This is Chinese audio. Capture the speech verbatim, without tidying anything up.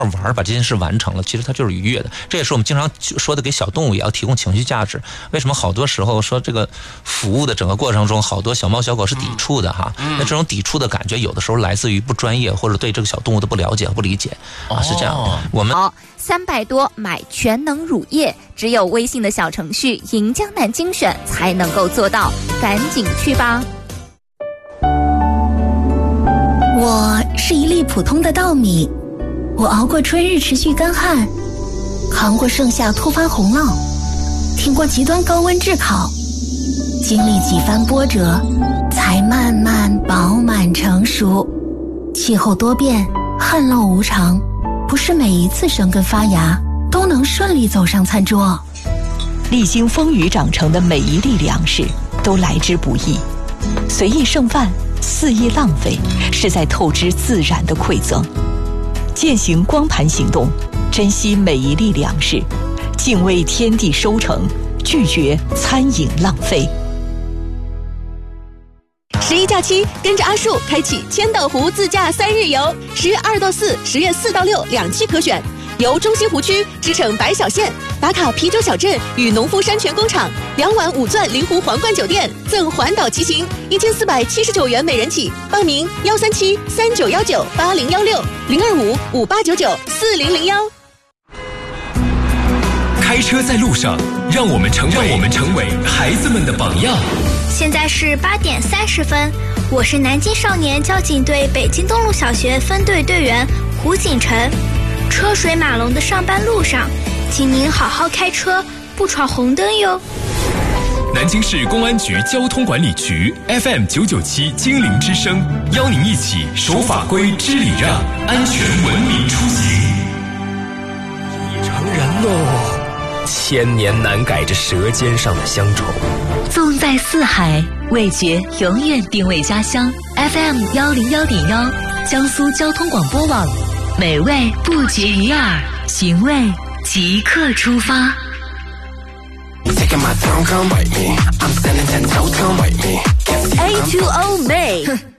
玩把这件事完成了，其实它就是愉悦的。这也是我们经常说的，给小动物也要提供情绪价值。为什么好多时候说这个服务的整个过程中，好多小猫小狗是抵触的哈？那这种抵触的感觉，有的时候来自于不专业或者对这个小动物的不了解和不理解啊，是这样的。我们好，三百多买全能乳液，只有微信的小程序银江南精选才能够做到，赶紧去吧。 我是一粒普通的稻米。我熬过春日持续干旱，扛过盛夏突发洪涝，挺过极端高温炙烤，经历几番波折，才慢慢饱满成熟。气候多变，旱涝无常，不是每一次生根发芽都能顺利走上餐桌。 历经风雨长成的每一粒粮食都来之不易，随意剩饭，肆意浪费，是在透支自然的馈赠。践行光盘行动，珍惜每一粒粮食，敬畏天地收成，拒绝餐饮浪费。 十一假期，跟着阿树开启千岛湖自驾三日游，十月二到四，十月四到六两期可选。游中心湖区，支骋百小县，打卡啤酒小镇与农夫山泉工厂，两晚五钻临湖皇冠酒店，赠环岛骑行，一千四百七十九元每人起。报名幺三七三九幺九八零幺六零二五五八九九四零零幺。 开车在路上，让我们成为让我们成为孩子们的榜样。 现在是八点三十分，我是南京少年交警队北京东路小学分队队员胡锦晨。车水马龙的上班路上，请您好好开车，不闯红灯哟。 南京市公安局交通管理局 F M 九九七精灵之声，邀您一起守法规、知礼让，安全文明出行。 已成人喽，千年难改这舌尖上的乡愁。 纵在四海，味觉永远定位家乡。F M 幺零幺点幺，江苏交通广播网。美味不绝于耳，寻味即刻出发。 A two O May